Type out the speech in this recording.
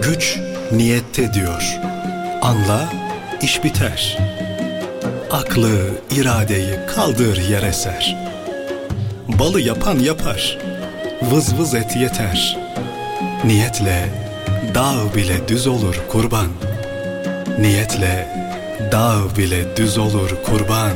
Güç niyette diyor. Anla, iş biter. Aklı, iradeyi kaldır yere ser. Balı yapan yapar, vız vız et yeter. Niyetle dağ bile düz olur kurban. Niyetle dağ bile düz olur kurban.